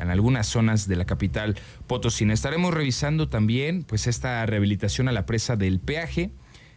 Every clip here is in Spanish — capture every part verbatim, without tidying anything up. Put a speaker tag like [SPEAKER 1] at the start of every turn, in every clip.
[SPEAKER 1] en algunas zonas de la capital potosina. Estaremos revisando también pues esta rehabilitación a la presa del peaje.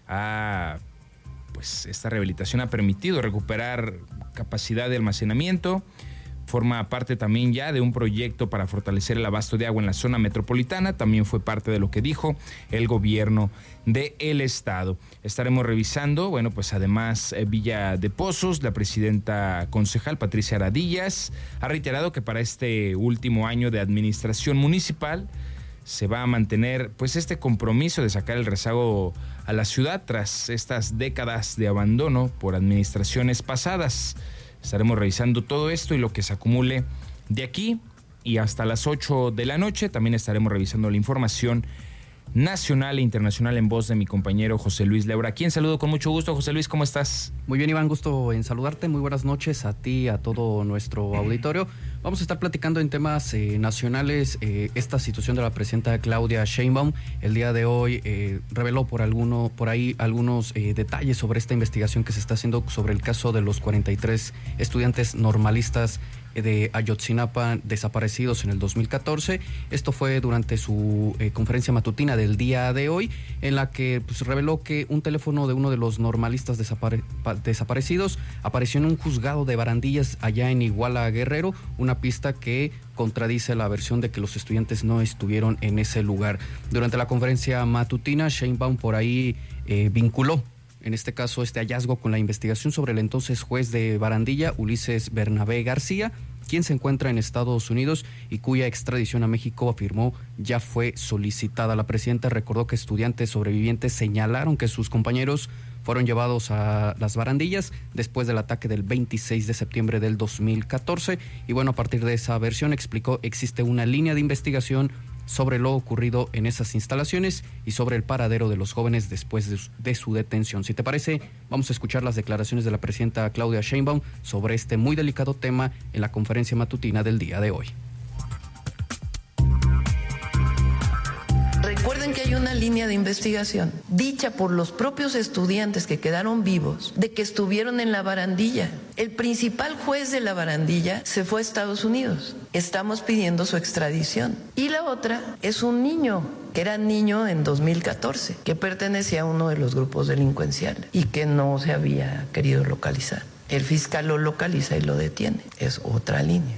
[SPEAKER 1] A, pues esta rehabilitación ha permitido recuperar capacidad de almacenamiento. Forma parte también ya de un proyecto para fortalecer el abasto de agua en la zona metropolitana. También fue parte de lo que dijo el gobierno del estado. Estaremos revisando, bueno, pues además eh, Villa de Pozos, la presidenta concejal Patricia Aradillas ha reiterado que para este último año de administración municipal se va a mantener pues este compromiso de sacar el rezago a la ciudad tras estas décadas de abandono por administraciones pasadas. Estaremos revisando todo esto y lo que se acumule de aquí y hasta las ocho de la noche. También estaremos revisando la información nacional e internacional en voz de mi compañero José Luis Leura, a quien saludo con mucho gusto. José Luis, ¿cómo estás?
[SPEAKER 2] Muy bien, Iván, gusto en saludarte. Muy buenas noches a ti y a todo nuestro auditorio. Vamos a estar platicando en temas eh, nacionales eh, esta situación de la presidenta Claudia Sheinbaum. El día de hoy eh, reveló por alguno, por ahí algunos eh, detalles sobre esta investigación que se está haciendo sobre el caso de los cuarenta y tres estudiantes normalistas de Ayotzinapa desaparecidos en el dos mil catorce. Esto fue durante su eh, conferencia matutina del día de hoy, en la que pues, reveló que un teléfono de uno de los normalistas desapare- desaparecidos apareció en un juzgado de Barandillas allá en Iguala, Guerrero, una pista que contradice la versión de que los estudiantes no estuvieron en ese lugar. Durante la conferencia matutina, Sheinbaum por ahí eh, vinculó en este caso este hallazgo con la investigación sobre el entonces juez de Barandilla, Ulises Bernabé García, quien se encuentra en Estados Unidos y cuya extradición a México, afirmó, ya fue solicitada. La presidenta recordó que estudiantes sobrevivientes señalaron que sus compañeros fueron llevados a las Barandillas después del ataque del veintiséis de septiembre del dos mil catorce. Y bueno, a partir de esa versión explicó, existe una línea de investigación sobre lo ocurrido en esas instalaciones y sobre el paradero de los jóvenes después de su, de su detención. Si te parece, vamos a escuchar las declaraciones de la presidenta Claudia Sheinbaum sobre este muy delicado tema en la conferencia matutina del día de hoy.
[SPEAKER 3] Recuerden que hay una línea de investigación dicha por los propios estudiantes que quedaron vivos de que estuvieron en la Barandilla. El principal juez de la Barandilla se fue a Estados Unidos. Estamos pidiendo su extradición. Y la otra es un niño, que era niño en dos mil catorce, que pertenecía a uno de los grupos delincuenciales y que no se había querido localizar. El fiscal lo localiza y lo detiene. Es otra línea.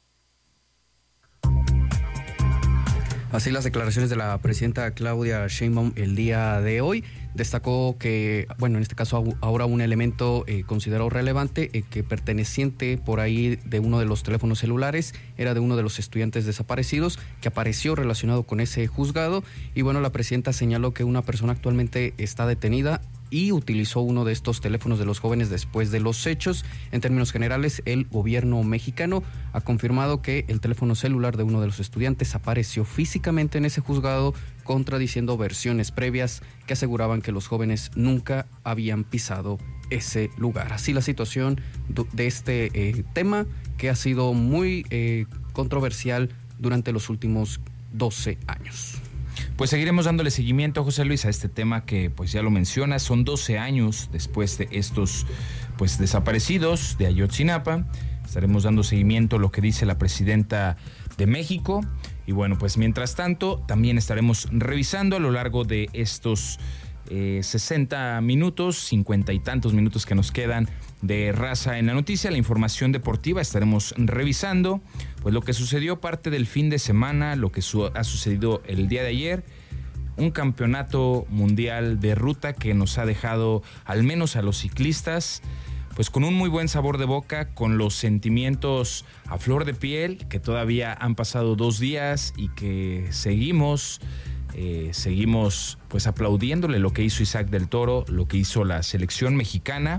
[SPEAKER 2] Así las declaraciones de la presidenta Claudia Sheinbaum el día de hoy. Destacó que, bueno, en este caso ahora un elemento eh, considerado relevante, eh, que perteneciente por ahí de uno de los teléfonos celulares, era de uno de los estudiantes desaparecidos, que apareció relacionado con ese juzgado. Y bueno, la presidenta señaló que una persona actualmente está detenida y utilizó uno de estos teléfonos de los jóvenes después de los hechos. En términos generales, el gobierno mexicano ha confirmado que el teléfono celular de uno de los estudiantes apareció físicamente en ese juzgado, contradiciendo versiones previas que aseguraban que los jóvenes nunca habían pisado ese lugar. Así la situación de este eh, tema, que ha sido muy eh, controversial durante los últimos doce años.
[SPEAKER 1] Pues seguiremos dándole seguimiento, José Luis, a este tema que pues ya lo mencionas. Son doce años después de estos pues desaparecidos de Ayotzinapa. Estaremos dando seguimiento a lo que dice la presidenta de México. Y bueno, pues mientras tanto, también estaremos revisando a lo largo de estos eh, sesenta minutos, cincuenta y tantos minutos que nos quedan de Raza en la Noticia, la información deportiva. Estaremos revisando pues lo que sucedió parte del fin de semana, lo que su- ha sucedido el día de ayer. Un campeonato mundial de ruta que nos ha dejado, al menos a los ciclistas, pues con un muy buen sabor de boca, con los sentimientos a flor de piel, que todavía han pasado dos días y que seguimos, eh, seguimos pues aplaudiéndole lo que hizo Isaac del Toro, lo que hizo la selección mexicana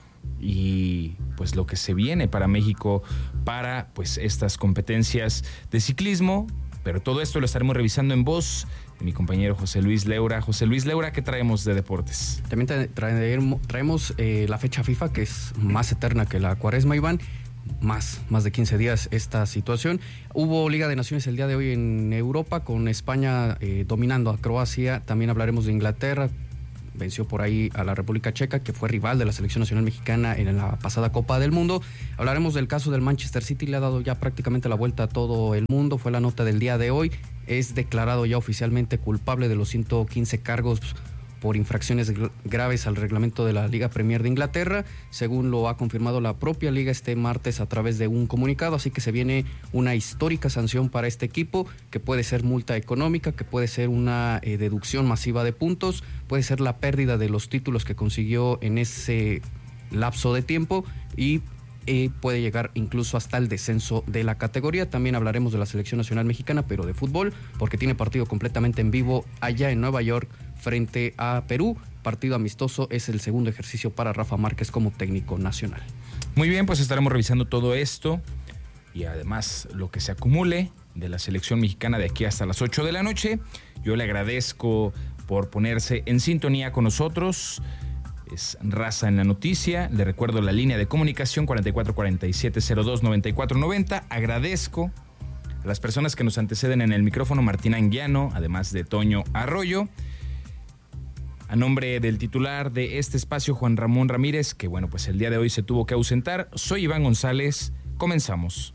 [SPEAKER 1] y pues lo que se viene para México para pues estas competencias de ciclismo. Pero todo esto lo estaremos revisando en voz de mi compañero José Luis Leura. José Luis Leura, ¿qué traemos de deportes?
[SPEAKER 2] También traemos, traemos eh, la fecha FIFA, que es más eterna que la cuaresma, Iván. Más, más de quince días esta situación. Hubo Liga de Naciones el día de hoy en Europa, con España eh, dominando a Croacia. También hablaremos de Inglaterra, venció por ahí a la República Checa, que fue rival de la selección nacional mexicana en la pasada Copa del Mundo. Hablaremos del caso del Manchester City, le ha dado ya prácticamente la vuelta a todo el mundo, fue la nota del día de hoy. Es declarado ya oficialmente culpable de los ciento quince cargos por infracciones graves al reglamento de la Liga Premier de Inglaterra, según lo ha confirmado la propia liga este martes a través de un comunicado, así que se viene una histórica sanción para este equipo, que puede ser multa económica, que puede ser una eh, deducción masiva de puntos, puede ser la pérdida de los títulos que consiguió en ese lapso de tiempo y eh, puede llegar incluso hasta el descenso de la categoría. También hablaremos de la selección nacional mexicana, pero de fútbol, porque tiene partido completamente en vivo allá en Nueva York frente a Perú, partido amistoso, es el segundo ejercicio para Rafa Márquez como técnico nacional.
[SPEAKER 1] Muy bien, pues estaremos revisando todo esto y además lo que se acumule de la selección mexicana de aquí hasta las ocho de la noche. Yo le agradezco por ponerse en sintonía con nosotros. Es Raza en la Noticia. Le recuerdo la línea de comunicación cuarenta y cuatro cuarenta y siete cero dos noventa y cuatro noventa. Agradezco a las personas que nos anteceden en el micrófono, Martín Anguiano, además de Toño Arroyo. A nombre del titular de este espacio, Juan Ramón Ramírez, que bueno, pues el día de hoy se tuvo que ausentar, soy Iván González. Comenzamos.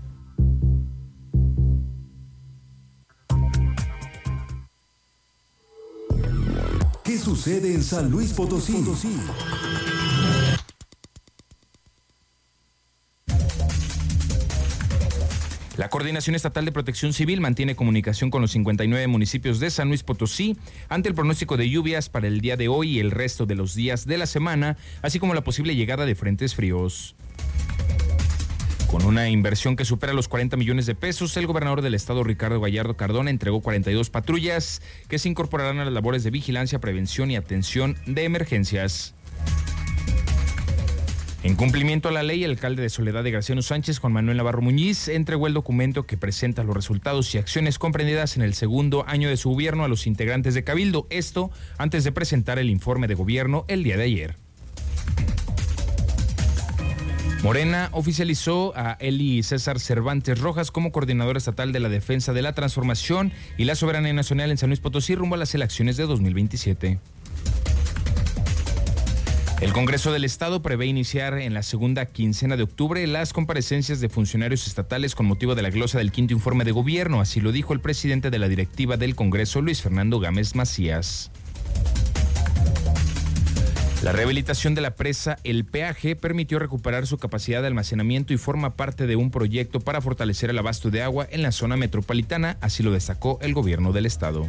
[SPEAKER 4] ¿Qué sucede en San Luis Potosí?
[SPEAKER 1] La Coordinación Estatal de Protección Civil mantiene comunicación con los cincuenta y nueve municipios de San Luis Potosí ante el pronóstico de lluvias para el día de hoy y el resto de los días de la semana, así como la posible llegada de frentes fríos. Con una inversión que supera los cuarenta millones de pesos, el gobernador del estado, Ricardo Gallardo Cardona, entregó cuarenta y dos patrullas que se incorporarán a las labores de vigilancia, prevención y atención de emergencias. En cumplimiento a la ley, el alcalde de Soledad de Graciano Sánchez, Juan Manuel Navarro Muñiz, entregó el documento que presenta los resultados y acciones comprendidas en el segundo año de su gobierno a los integrantes de Cabildo. Esto antes de presentar el informe de gobierno el día de ayer. Morena oficializó a Eli César Cervantes Rojas como coordinador estatal de la Defensa de la Transformación y la Soberanía Nacional en San Luis Potosí rumbo a las elecciones de dos mil veintisiete. El Congreso del Estado prevé iniciar en la segunda quincena de octubre las comparecencias de funcionarios estatales con motivo de la glosa del quinto informe de gobierno, así lo dijo el presidente de la directiva del Congreso, Luis Fernando Gámez Macías. La rehabilitación de la presa El Peaje permitió recuperar su capacidad de almacenamiento y forma parte de un proyecto para fortalecer el abasto de agua en la zona metropolitana, así lo destacó el gobierno del estado.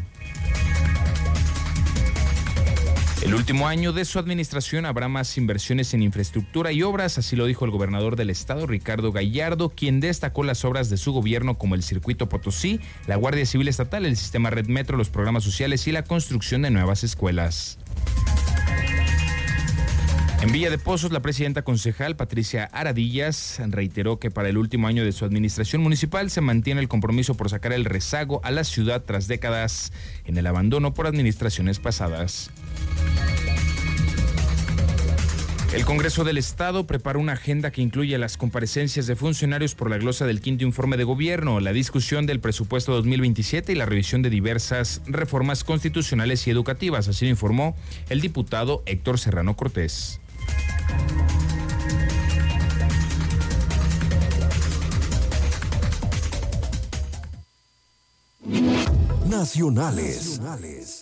[SPEAKER 1] El último año de su administración habrá más inversiones en infraestructura y obras, así lo dijo el gobernador del estado, Ricardo Gallardo, quien destacó las obras de su gobierno como el Circuito Potosí, la Guardia Civil Estatal, el Sistema Red Metro, los programas sociales y la construcción de nuevas escuelas. En Villa de Pozos, la presidenta concejal Patricia Aradillas reiteró que para el último año de su administración municipal se mantiene el compromiso por sacar el rezago a la ciudad tras décadas en el abandono por administraciones pasadas. El Congreso del Estado preparó una agenda que incluye las comparecencias de funcionarios por la glosa del quinto informe de gobierno, la discusión del presupuesto dos mil veintisiete y la revisión de diversas reformas constitucionales y educativas, así lo informó el diputado Héctor Serrano Cortés.
[SPEAKER 4] Nacionales. Nacionales.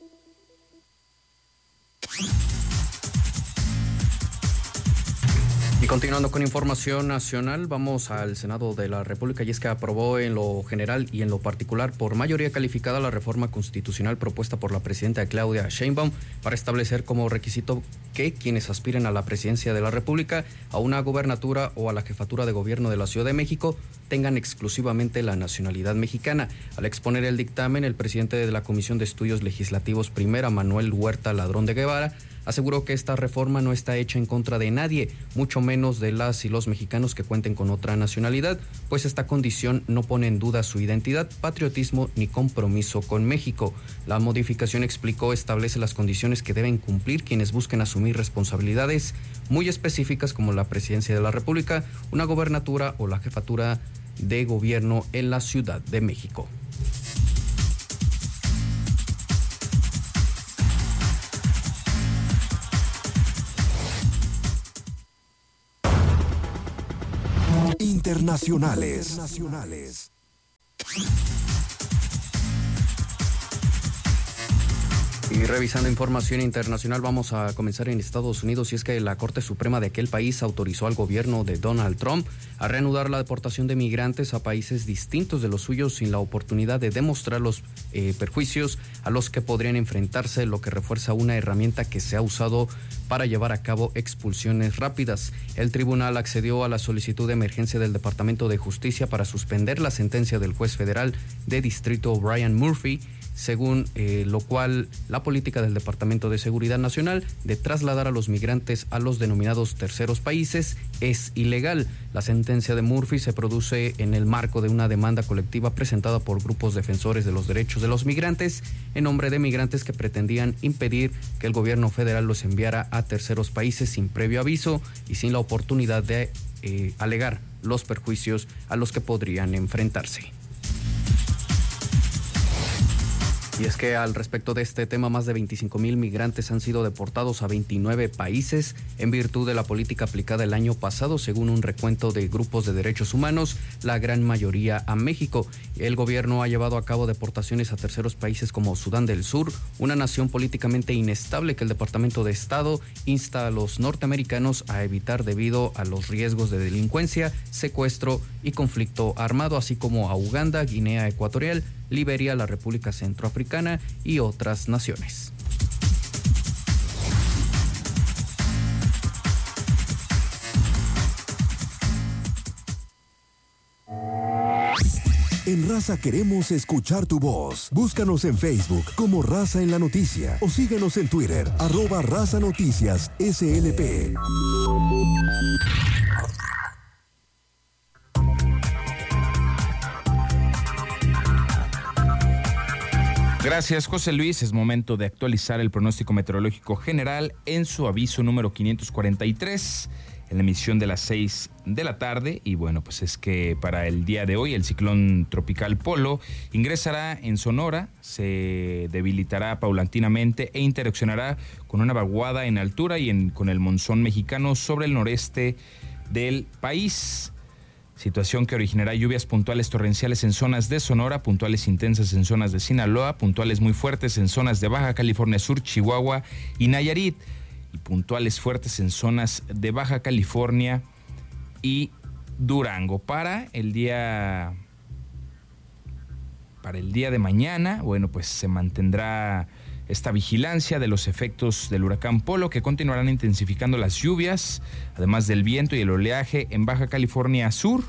[SPEAKER 2] Y continuando con información nacional, vamos al Senado de la República, y es que aprobó en lo general y en lo particular por mayoría calificada la reforma constitucional propuesta por la presidenta Claudia Sheinbaum para establecer como requisito que quienes aspiren a la presidencia de la República, a una gobernatura o a la jefatura de gobierno de la Ciudad de México tengan exclusivamente la nacionalidad mexicana. Al exponer el dictamen, el presidente de la Comisión de Estudios Legislativos Primera, Manuel Huerta Ladrón de Guevara, aseguró que esta reforma no está hecha en contra de nadie, mucho menos de las y los mexicanos que cuenten con otra nacionalidad, pues esta condición no pone en duda su identidad, patriotismo ni compromiso con México. La modificación, explicó, establece las condiciones que deben cumplir quienes busquen asumir responsabilidades muy específicas como la presidencia de la República, una gobernatura o la jefatura de gobierno en la Ciudad de México.
[SPEAKER 4] Internacionales. Internacionales.
[SPEAKER 2] Y revisando información internacional, vamos a comenzar en Estados Unidos, y es que la Corte Suprema de aquel país autorizó al gobierno de Donald Trump a reanudar la deportación de migrantes a países distintos de los suyos sin la oportunidad de demostrar los eh, perjuicios a los que podrían enfrentarse, lo que refuerza una herramienta que se ha usado para llevar a cabo expulsiones rápidas. El tribunal accedió a la solicitud de emergencia del Departamento de Justicia para suspender la sentencia del juez federal de distrito Brian Murphy, según eh, lo cual la política del Departamento de Seguridad Nacional de trasladar a los migrantes a los denominados terceros países es ilegal. La sentencia de Murphy se produce en el marco de una demanda colectiva presentada por grupos defensores de los derechos de los migrantes en nombre de migrantes que pretendían impedir que el gobierno federal los enviara a terceros países sin previo aviso y sin la oportunidad de eh, alegar los perjuicios a los que podrían enfrentarse. Y es que al respecto de este tema, más de veinticinco mil migrantes han sido deportados a veintinueve países en virtud de la política aplicada el año pasado, según un recuento de grupos de derechos humanos, la gran mayoría a México. El gobierno ha llevado a cabo deportaciones a terceros países como Sudán del Sur, una nación políticamente inestable que el Departamento de Estado insta a los norteamericanos a evitar debido a los riesgos de delincuencia, secuestro y conflicto armado, así como a Uganda, Guinea Ecuatorial, Liberia, la República Centroafricana y otras naciones.
[SPEAKER 4] En Raza queremos escuchar tu voz. Búscanos en Facebook como Raza en la Noticia o síguenos en Twitter, arroba Raza Noticias S L P.
[SPEAKER 1] Gracias, José Luis. Es momento de actualizar el pronóstico meteorológico general en su aviso número quinientos cuarenta y tres, en la emisión de las seis de la tarde. Y bueno, pues es que para el día de hoy el ciclón tropical Polo ingresará en Sonora, se debilitará paulatinamente e interaccionará con una vaguada en altura y en, con el monzón mexicano sobre el noreste del país. Situación que originará lluvias puntuales torrenciales en zonas de Sonora, puntuales intensas en zonas de Sinaloa, puntuales muy fuertes en zonas de Baja California Sur, Chihuahua y Nayarit, y puntuales fuertes en zonas de Baja California y Durango. Para el día, para el día de mañana, bueno, pues se mantendrá esta vigilancia de los efectos del huracán Polo, que continuarán intensificando las lluvias, además del viento y el oleaje en Baja California Sur.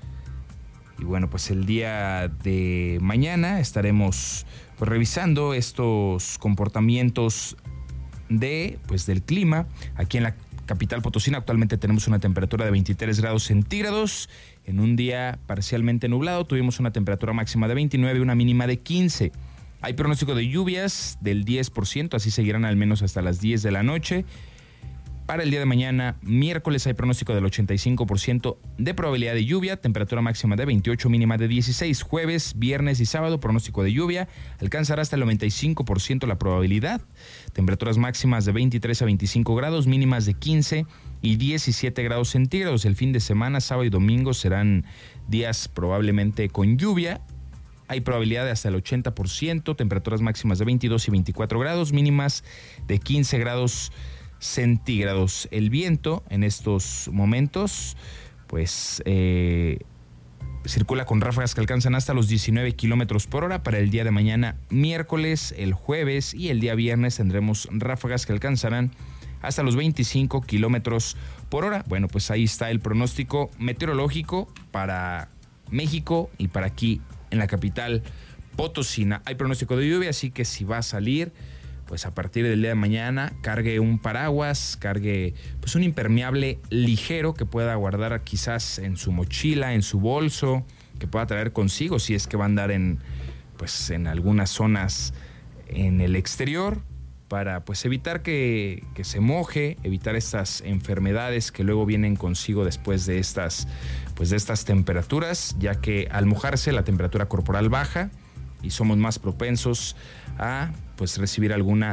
[SPEAKER 1] Y bueno, pues el día de mañana estaremos pues revisando estos comportamientos de pues del clima. Aquí en la capital potosina actualmente tenemos una temperatura de veintitrés grados centígrados. En un día parcialmente nublado tuvimos una temperatura máxima de veintinueve y una mínima de quince. Hay pronóstico de lluvias del diez por ciento, así seguirán al menos hasta las diez de la noche. Para el día de mañana, miércoles, hay pronóstico del ochenta y cinco por ciento de probabilidad de lluvia, temperatura máxima de veintiocho, mínima de dieciséis. Jueves, viernes y sábado, pronóstico de lluvia, alcanzará hasta el noventa y cinco por ciento la probabilidad. Temperaturas máximas de veintitrés a veinticinco grados, mínimas de quince y diecisiete grados centígrados. El fin de semana, sábado y domingo, serán días probablemente con lluvia. Hay probabilidad de hasta el ochenta por ciento, temperaturas máximas de veintidós y veinticuatro grados, mínimas de quince grados centígrados. El viento en estos momentos, pues, eh, circula con ráfagas que alcanzan hasta los diecinueve kilómetros por hora. Para el día de mañana, miércoles, el jueves y el día viernes tendremos ráfagas que alcanzarán hasta los veinticinco kilómetros por hora. Bueno, pues ahí está el pronóstico meteorológico para México y para aquí en la capital potosina. Hay pronóstico de lluvia, así que si va a salir, pues a partir del día de mañana, cargue un paraguas, cargue pues un impermeable ligero que pueda guardar quizás en su mochila, en su bolso, que pueda traer consigo si es que va a andar en, pues, en algunas zonas en el exterior, para pues evitar que, que se moje, evitar estas enfermedades que luego vienen consigo después de estas, pues de estas temperaturas, ya que al mojarse la temperatura corporal baja y somos más propensos a pues recibir alguna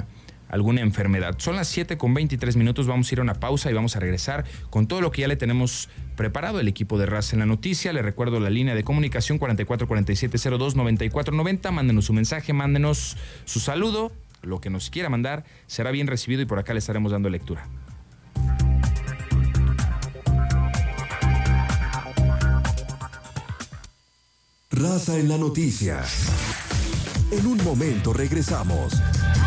[SPEAKER 1] alguna enfermedad. Son las siete con veintitrés minutos, vamos a ir a una pausa y vamos a regresar con todo lo que ya le tenemos preparado el equipo de Raza en la Noticia. Le recuerdo la línea de comunicación cuarenta y cuatro cuarenta y siete cero dos noventa y cuatro noventa. Mándenos su mensaje, mándenos su saludo, lo que nos quiera mandar será bien recibido y por acá le estaremos dando lectura.
[SPEAKER 4] Raza en la Noticia. En un momento regresamos.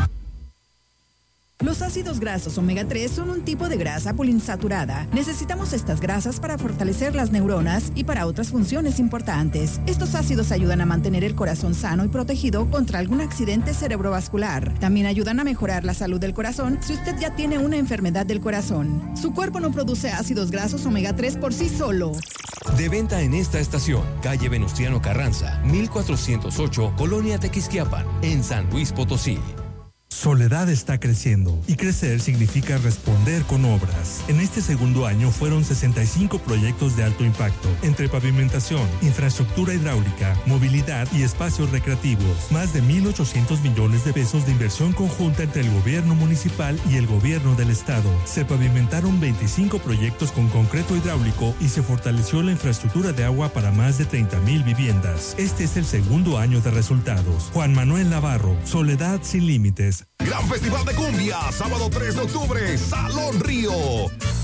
[SPEAKER 5] Los ácidos grasos omega tres son un tipo de grasa poliinsaturada. Necesitamos estas grasas para fortalecer las neuronas y para otras funciones importantes. Estos ácidos ayudan a mantener el corazón sano y protegido contra algún accidente cerebrovascular. También ayudan a mejorar la salud del corazón si usted ya tiene una enfermedad del corazón. Su cuerpo no produce ácidos grasos omega tres por sí solo.
[SPEAKER 6] De venta en esta estación, calle Venustiano Carranza, mil cuatrocientos ocho, Colonia Tequisquiapan, en San Luis Potosí.
[SPEAKER 7] Soledad está creciendo y crecer significa responder con obras. En este segundo año fueron sesenta y cinco proyectos de alto impacto entre pavimentación, infraestructura hidráulica, movilidad y espacios recreativos. Más de mil ochocientos millones de pesos de inversión conjunta entre el gobierno municipal y el gobierno del estado. Se pavimentaron veinticinco proyectos con concreto hidráulico y se fortaleció la infraestructura de agua para más de treinta mil viviendas. Este es el segundo año de resultados. Juan Manuel Navarro, Soledad sin límites.
[SPEAKER 8] Gran Festival de Cumbia, sábado tres de octubre, Salón Río.